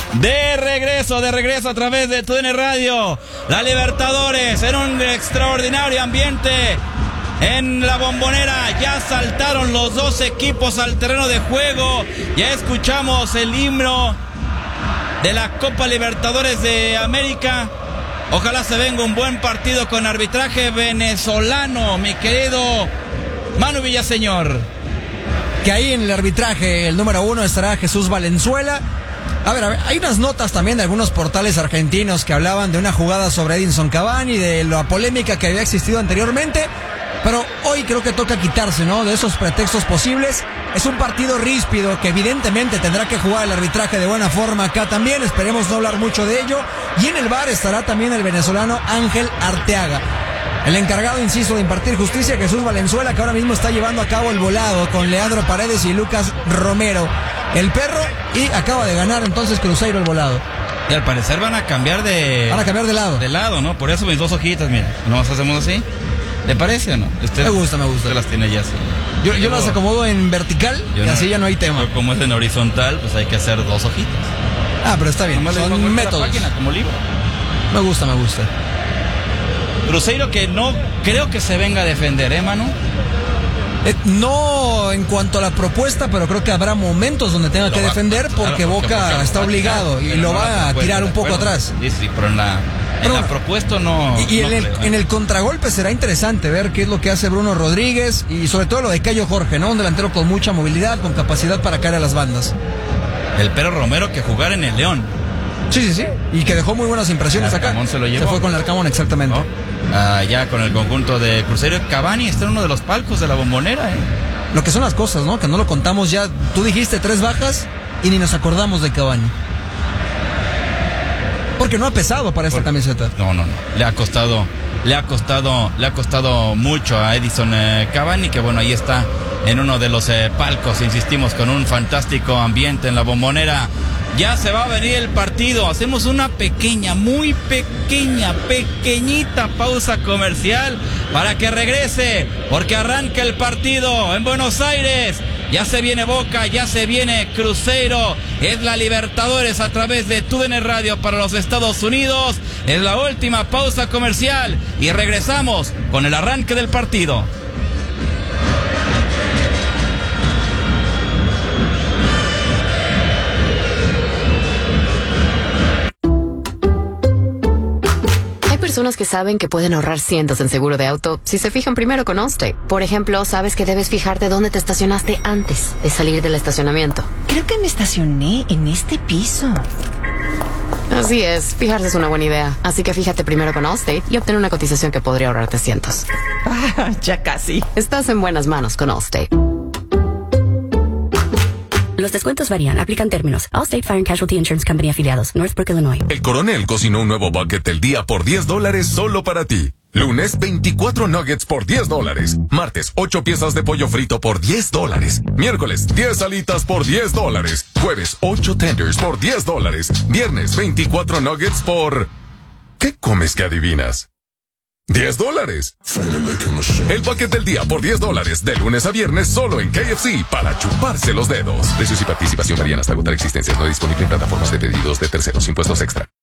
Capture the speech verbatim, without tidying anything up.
De regreso, de regreso a través de T U D N Radio. La Libertadores en un extraordinario ambiente en la Bombonera. Ya saltaron los dos equipos al terreno de juego. Ya escuchamos el himno de la Copa Libertadores de América. Ojalá se venga un buen partido con arbitraje venezolano, mi querido Manu Villaseñor. Que ahí en el arbitraje el número uno estará Jesús Valenzuela. A ver, a ver, hay unas notas también de algunos portales argentinos que hablaban de una jugada sobre Edinson Cavani, de la polémica que había existido anteriormente, pero hoy creo que toca quitarse, ¿no?, de esos pretextos posibles. Es un partido ríspido que evidentemente tendrá que jugar el arbitraje de buena forma acá también, esperemos no hablar mucho de ello, y en el V A R estará también el venezolano Ángel Arteaga. El encargado, insisto, de impartir justicia, Jesús Valenzuela, que ahora mismo está llevando a cabo el volado con Leandro Paredes y Lucas Romero, el perro, y acaba de ganar entonces Cruzeiro el volado. Y al parecer van a cambiar de... Van a cambiar de lado. De lado, ¿no? Por eso mis dos hojitas, mira, nos hacemos así. ¿Le parece o no? Usted, me gusta, me gusta. Usted las tiene ya así. Yo, yo las acomodo en vertical y no, así ya no hay tema. Como es en horizontal, pues hay que hacer dos hojitas. Ah, pero está bien, son métodos. Página, como libro. Me gusta, me gusta. Cruzeiro que no creo que se venga a defender, ¿eh, Manu? Eh, no en cuanto a la propuesta, pero creo que habrá momentos donde tenga lo que va, defender porque, claro, porque Boca porque está obligado tirar, y lo va a tirar un poco atrás. Sí, sí, pero en la, en la propuesta no... Y, y no en, el, creo, ¿eh? en el contragolpe será interesante ver qué es lo que hace Bruno Rodríguez y sobre todo lo de Cayo Jorge, ¿no? Un delantero con mucha movilidad, con capacidad para caer a las bandas. El Pero Romero que jugar en el León. Sí, sí, sí. Y que dejó muy buenas impresiones acá. Se lo llevó. Se fue con el Arcamón, exactamente. ¿No? Ah, ya con el conjunto de Cruzeiro. Cavani está en uno de los palcos de la Bombonera, ¿eh? Lo que son las cosas, ¿no? Que no lo contamos ya. Tú dijiste tres bajas y ni nos acordamos de Cavani. Porque no ha pesado para esta Por... camiseta. No, no, no. Le ha costado, le ha costado, le ha costado mucho a Edinson eh, Cavani, que bueno, ahí está en uno de los eh, palcos, insistimos, con un fantástico ambiente en la Bombonera. Ya se va a venir el partido. Hacemos una pequeña, muy pequeña, pequeñita pausa comercial para que regrese, porque arranca el partido en Buenos Aires. Ya se viene Boca, ya se viene Cruzeiro. Es la Libertadores a través de T U D N Radio para los Estados Unidos. Es la última pausa comercial y regresamos con el arranque del partido. Personas que saben que pueden ahorrar cientos en seguro de auto si se fijan primero con Allstate. Por ejemplo, sabes que debes fijarte dónde te estacionaste antes de salir del estacionamiento. Creo que me estacioné en este piso. Así es, fijarse es una buena idea. Así que fíjate primero con Allstate y obtén una cotización que podría ahorrarte cientos. Ah, ya casi. Estás en buenas manos con Allstate. Los descuentos varían, aplican términos. Allstate Fire and Casualty Insurance Company afiliados, Northbrook, Illinois. El Coronel cocinó un nuevo bucket del día por diez dólares solo para ti. Lunes, veinticuatro nuggets por diez dólares. Martes, ocho piezas de pollo frito por diez dólares. Miércoles, diez alitas por diez dólares. Jueves, ocho tenders por diez dólares. Viernes, veinticuatro nuggets por... ¿Qué comes que adivinas? diez dólares. El bucket del día por diez dólares, de lunes a viernes solo en K F C, para chuparse los dedos. Precios y participación varían hasta agotar existencias. No disponible en plataformas de pedidos de terceros. Impuestos extra.